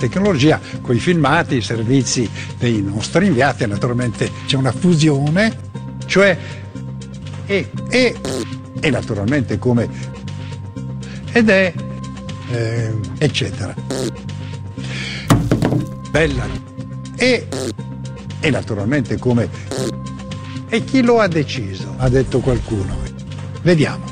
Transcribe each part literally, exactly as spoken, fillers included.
tecnologia, con i filmati, i servizi dei nostri inviati, naturalmente c'è una fusione, cioè e, e, e naturalmente come ed è, eh, eccetera. Bella e, e naturalmente come e chi lo ha deciso? Ha detto qualcuno. Vediamo.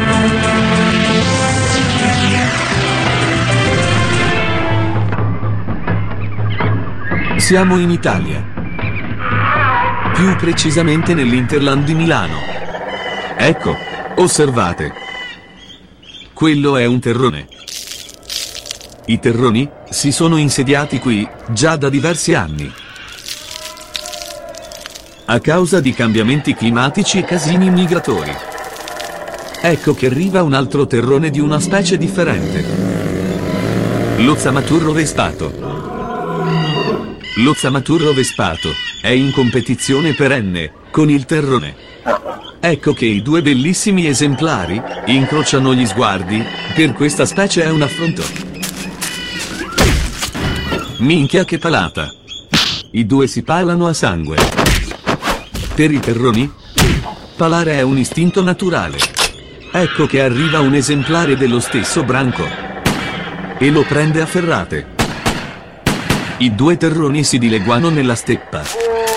Siamo in Italia, più precisamente nell'Interland di Milano. Ecco, osservate. Quello è un terrone. I terroni si sono insediati qui già da diversi anni. A causa di cambiamenti climatici e casini migratori. Ecco che arriva un altro terrone di una specie differente. Lo Zamaturro vespato. Lo Zamaturro vespato è in competizione perenne con il terrone. Ecco che i due bellissimi esemplari incrociano gli sguardi, per questa specie è un affronto. Minchia che palata! I due si palano a sangue. Per i terroni, palare è un istinto naturale. Ecco che arriva un esemplare dello stesso branco e lo prende a ferrate. I due terroni si dileguano nella steppa.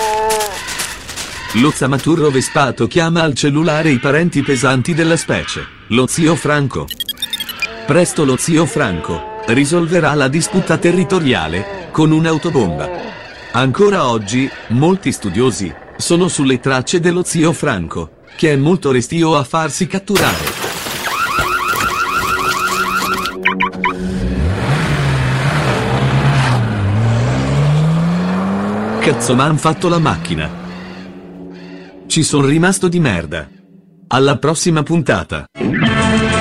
Lo Zamaturro vespato chiama al cellulare i parenti pesanti della specie, lo zio Franco. Presto lo zio Franco risolverà la disputa territoriale con un'autobomba. Ancora oggi, molti studiosi sono sulle tracce dello zio Franco, che è molto restio a farsi catturare. Cazzo m'han fatto la macchina. Ci son rimasto di merda. Alla prossima puntata.